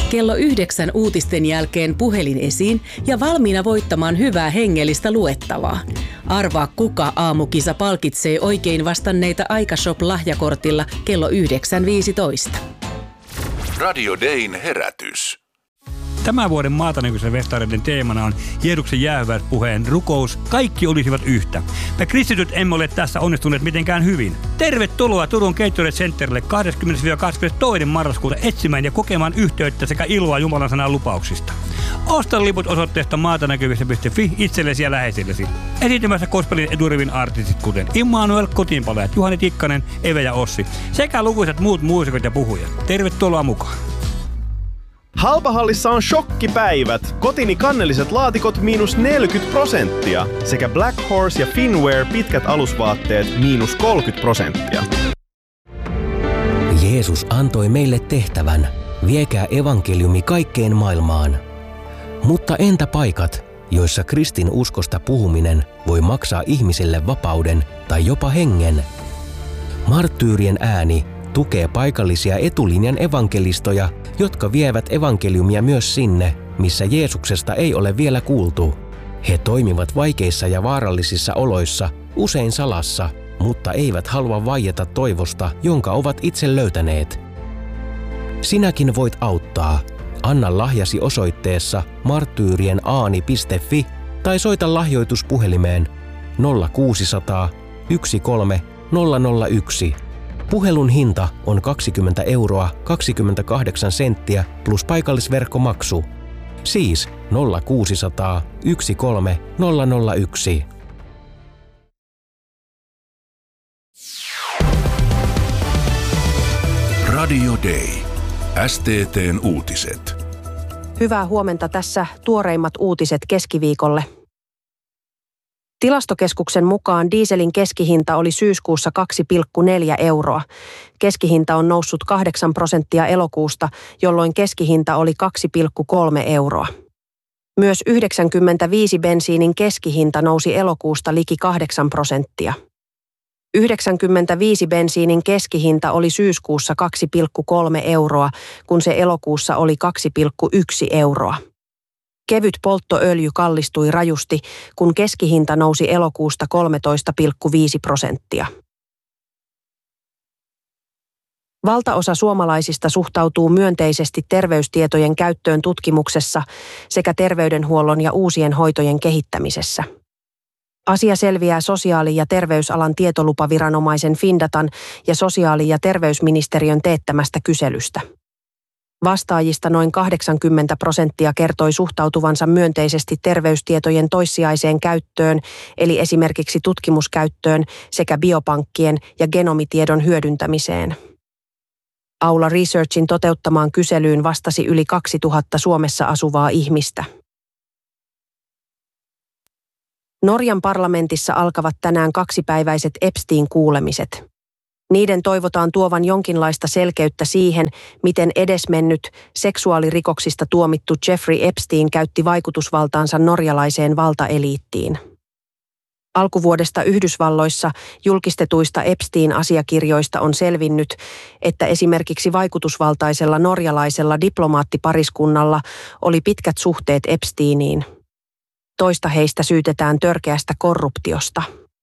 Kello 9 uutisten jälkeen puhelin esiin ja valmiina voittamaan hyvää hengellistä luettavaa. Arvaa, kuka aamukisa palkitsee oikein vastanneita Aikashop-lahjakortilla kello 9.15. Radio Dayn herätys. Tämän vuoden Maatanäkyisen festareiden teemana on Jeesuksen jäähyväispuheen rukous. Kaikki olisivat yhtä. Me kristityt emme ole tässä onnistuneet mitenkään hyvin. Tervetuloa Turun Gatorade Centerille 20-22. marraskuuta etsimään ja kokemaan yhteyttä sekä iloa Jumalan sanan lupauksista. Osta liput osoitteesta maatanäkyvissä.fi itsellesi ja läheisillesi. Esiintymässä gospelin edurivin artistit kuten Immanuel, Kotiinpalajat, Juhani Tikkanen, Eve ja Ossi sekä lukuisat muut muusikot ja puhujat. Tervetuloa mukaan! Halpahallissa on shokkipäivät. Kotini kannelliset laatikot -40% sekä Black Horse ja Finwear pitkät alusvaatteet -30%. Jeesus antoi meille tehtävän, viekää evankeliumi kaikkeen maailmaan. Mutta entä paikat, joissa kristin uskosta puhuminen voi maksaa ihmiselle vapauden tai jopa hengen? Marttyyrien ääni tukee paikallisia etulinjan evankelistoja, jotka vievät evankeliumia myös sinne, missä Jeesuksesta ei ole vielä kuultu. He toimivat vaikeissa ja vaarallisissa oloissa, usein salassa, mutta eivät halua vaieta toivosta, jonka ovat itse löytäneet. Sinäkin voit auttaa. Anna lahjasi osoitteessa marttyyrienAani.fi tai soita lahjoituspuhelimeen 0600 13 001. Puhelun hinta on 20 € 28 senttiä plus paikallisverkkomaksu. Siis 0600 13 001. Radio Day. STT:n uutiset. Hyvää huomenta, tässä tuoreimmat uutiset keskiviikolle. Tilastokeskuksen mukaan dieselin keskihinta oli syyskuussa 2,4 €. Keskihinta on noussut 8% elokuusta, jolloin keskihinta oli 2,3 €. Myös 95 bensiinin keskihinta nousi elokuusta liki 8%. 95 bensiinin keskihinta oli syyskuussa 2,3 €, kun se elokuussa oli 2,1 €. Kevyt polttoöljy kallistui rajusti, kun keskihinta nousi elokuusta 13,5%. Valtaosa suomalaisista suhtautuu myönteisesti terveystietojen käyttöön tutkimuksessa sekä terveydenhuollon ja uusien hoitojen kehittämisessä. Asia selviää sosiaali- ja terveysalan tietolupaviranomaisen Findatan ja sosiaali- ja terveysministeriön teettämästä kyselystä. Vastaajista noin 80% kertoi suhtautuvansa myönteisesti terveystietojen toissijaiseen käyttöön, eli esimerkiksi tutkimuskäyttöön sekä biopankkien ja genomitiedon hyödyntämiseen. Aula Researchin toteuttamaan kyselyyn vastasi yli 2000 Suomessa asuvaa ihmistä. Norjan parlamentissa alkavat tänään 2-päiväiset Epstein-kuulemiset. Niiden toivotaan tuovan jonkinlaista selkeyttä siihen, miten edesmennyt seksuaalirikoksista tuomittu Jeffrey Epstein käytti vaikutusvaltaansa norjalaiseen valtaeliittiin. Alkuvuodesta Yhdysvalloissa julkistetuista Epstein-asiakirjoista on selvinnyt, että esimerkiksi vaikutusvaltaisella norjalaisella diplomaattipariskunnalla oli pitkät suhteet Epsteiniin. Toista heistä syytetään törkeästä korruptiosta.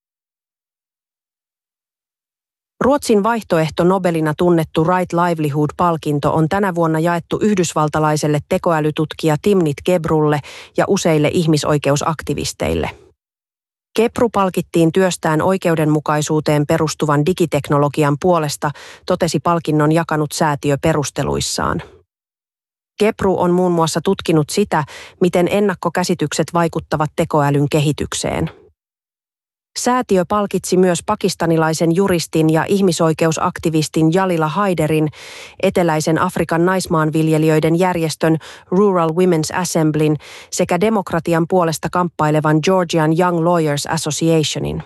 Ruotsin vaihtoehto Nobelina tunnettu Right Livelihood-palkinto on tänä vuonna jaettu yhdysvaltalaiselle tekoälytutkija Timnit Gebrulle ja useille ihmisoikeusaktivisteille. Gebru palkittiin työstään oikeudenmukaisuuteen perustuvan digiteknologian puolesta, totesi palkinnon jakanut säätiö perusteluissaan. Gebru on muun muassa tutkinut sitä, miten ennakkokäsitykset vaikuttavat tekoälyn kehitykseen. Säätiö palkitsi myös pakistanilaisen juristin ja ihmisoikeusaktivistin Jalila Haiderin, eteläisen Afrikan naismaanviljelijöiden järjestön Rural Women's Assemblyn sekä demokratian puolesta kamppailevan Georgian Young Lawyers Associationin.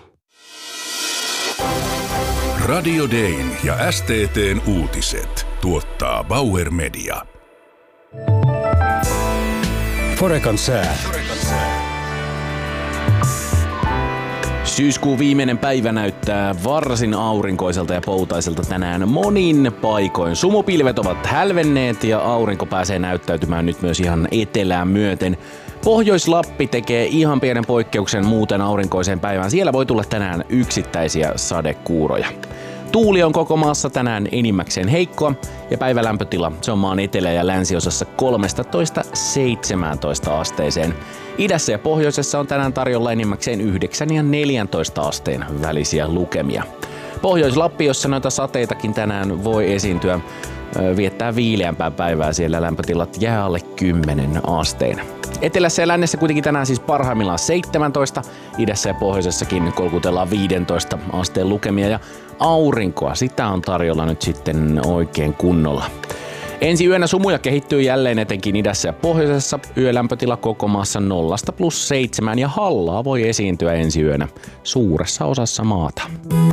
Radio Dayn ja STT:n uutiset tuottaa Bauer Media. Forecan sää. Syyskuun viimeinen päivä näyttää varsin aurinkoiselta ja poutaiselta tänään monin paikoin. Sumupilvet ovat hälvenneet ja aurinko pääsee näyttäytymään nyt myös ihan etelään myöten. Pohjois-Lappi tekee ihan pienen poikkeuksen muuten aurinkoiseen päivään. Siellä voi tulla tänään yksittäisiä sadekuuroja. Tuuli on koko maassa tänään enimmäkseen heikkoa ja päivälämpötila se on maan etelä- ja länsiosassa 13-17 asteeseen. Idässä ja pohjoisessa on tänään tarjolla enimmäkseen 9 ja 14 asteen välisiä lukemia. Pohjois-Lappi, jossa noita sateitakin tänään voi esiintyä, viettää viileämpää päivää, siellä lämpötilat jää alle 10 asteen. Etelässä ja lännessä kuitenkin tänään siis parhaimmillaan 17, idässä ja pohjoisessakin kolkutellaan 15 asteen lukemia ja aurinkoa, sitä on tarjolla nyt sitten oikein kunnolla. Ensi yönä sumuja kehittyy jälleen etenkin idässä ja pohjoisessa, yölämpötila koko maassa 0–7 ja hallaa voi esiintyä ensi yönä suuressa osassa maata.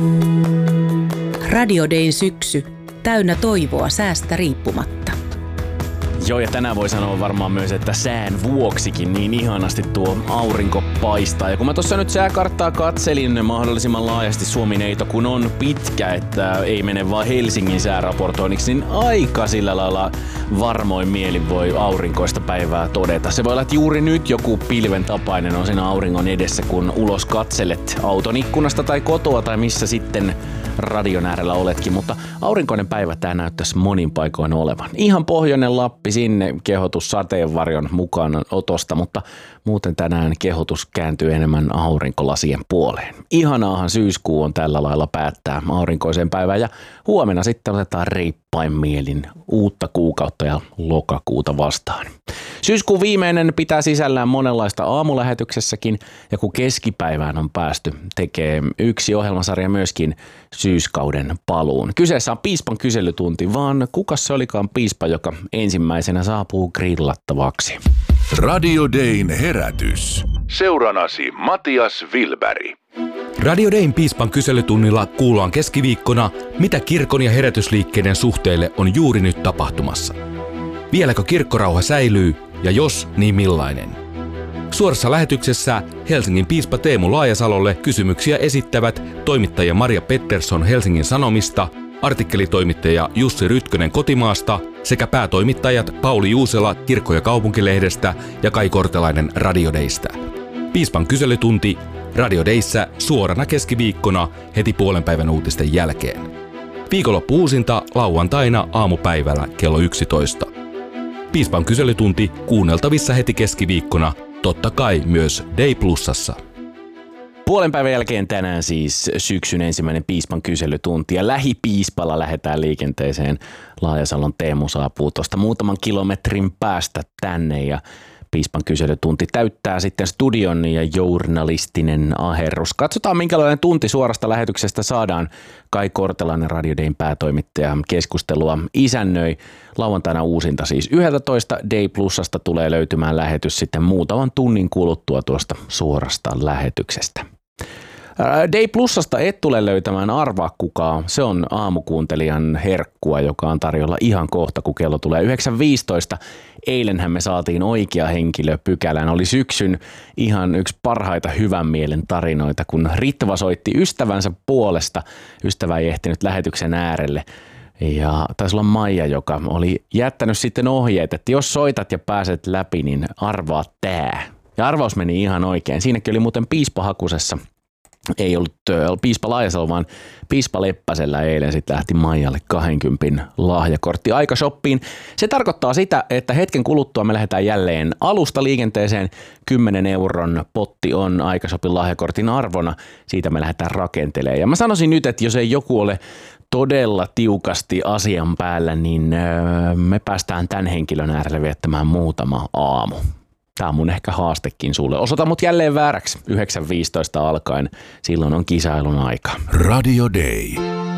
Radio Dayn syksy, täynnä toivoa säästä riippumatta. Joo, ja tänään voi sanoa varmaan myös, että sään vuoksikin niin ihanasti tuo aurinko paistaa. Ja kun mä tuossa nyt sääkarttaa katselin mahdollisimman laajasti Suomi-neito, kun on pitkä, että ei mene vaan Helsingin sääraportoinniksi, niin aika sillä lailla varmoin mielin voi aurinkoista päivää todeta. Se voi olla, että juuri nyt joku pilven tapainen on siinä auringon edessä, kun ulos katselet auton ikkunasta tai kotoa tai missä sitten radion äärellä oletkin, mutta aurinkoinen päivä tää näyttäisi monin paikoin olevan. Ihan pohjoinen Lappi, sinne kehotus sateenvarjon mukaan otosta, mutta muuten tänään kehotus kääntyy enemmän aurinkolasien puoleen. Ihanaahan syyskuu on tällä lailla päättää aurinkoiseen päivään ja huomenna sitten otetaan reippain mielin uutta kuukautta ja lokakuuta vastaan. Syyskuun viimeinen pitää sisällään monenlaista aamulähetyksessäkin ja kun keskipäivään on päästy, tekee yksi ohjelmasarja myöskin syyskauden paluun. Kyseessä on piispan kyselytunti, vaan kuka se olikaan piispa, joka ensimmäisenä saapuu grillattavaksi? Radio Dayn herätys. Seuranasi Matias Wilberg. Radio Dayn piispan kyselytunnilla kuullaan keskiviikkona, mitä kirkon ja herätysliikkeiden suhteille on juuri nyt tapahtumassa. Vieläkö kirkkorauha säilyy ja jos, niin millainen? Suorassa lähetyksessä Helsingin piispa Teemu Laajasalolle kysymyksiä esittävät toimittaja Maria Pettersson Helsingin Sanomista, artikkelitoimittaja Jussi Rytkönen Kotimaasta sekä päätoimittajat Pauli Juusela Kirkko- ja kaupunkilehdestä ja Kai Kortelainen Radio Daystä. Piispan kyselytunti Radio Dayssä suorana keskiviikkona heti puolenpäivän uutisten jälkeen. Viikonloppu-uusinta lauantaina aamupäivällä kello 11. Piispan kyselytunti kuunneltavissa heti keskiviikkona, totta kai myös Day Plusassa. Puolen päivän jälkeen tänään siis syksyn ensimmäinen piispan kyselytunti ja lähipiispalla lähdetään liikenteeseen. Laajasalon Teemu saapuu tuosta muutaman kilometrin päästä tänne ja piispan kyselytunti täyttää sitten studion ja journalistinen aherrus. Katsotaan minkälainen tunti suorasta lähetyksestä saadaan. Kai Kortelainen Radio Dayn päätoimittaja keskustelua isännöi. Lauantaina uusinta siis 11. Day Plusasta tulee löytymään lähetys sitten muutaman tunnin kuluttua tuosta suorasta lähetyksestä. Day Plusasta et tule löytämään Arvaa kukaan. Se on aamukuuntelijan herkkua, joka on tarjolla ihan kohta, kun kello tulee 9.15. Eilenhän me saatiin oikea henkilö pykälään. Oli syksyn ihan yksi parhaita hyvän mielen tarinoita, kun Ritva soitti ystävänsä puolesta. Ystävä ei ehtinyt lähetyksen äärelle. Ja taisi olla Maija, joka oli jättänyt sitten ohjeet, että jos soitat ja pääset läpi, niin arvaa tää. Ja arvaus meni ihan oikein. Siinäkin oli muuten piispa hakusessa. Ei ollut piispa Laajasalo, vaan piispa Leppäsellä eilen sitten lähti Maijalle 20 lahjakortti aikashoppiin. Se tarkoittaa sitä, että hetken kuluttua me lähdetään jälleen alusta liikenteeseen. 10 euron potti on aikashopin lahjakortin arvona. Siitä me lähdetään rakentelemaan. Ja mä sanoisin nyt, että jos ei joku ole todella tiukasti asian päällä, niin me päästään tämän henkilön äärelle viettämään muutama aamu. Tämä on mun ehkä haastekin sulle. Osoita mut jälleen vääräksi 9.15 alkaen. Silloin on kisailun aika. Radio Day.